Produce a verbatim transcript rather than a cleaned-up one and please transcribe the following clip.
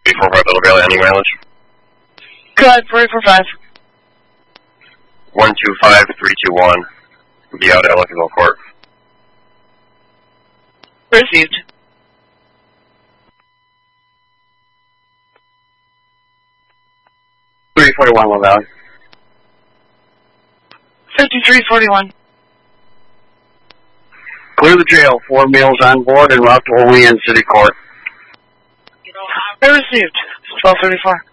three four five Little Valley, any mileage? Go ahead, three four five. one two five three two one. Be out at Ellicottville Court. Received. three forty-one Little Valley. fifty-three forty-one. Clear the jail. Four males on board and route to Olean City Court. I received. twelve thirty-four.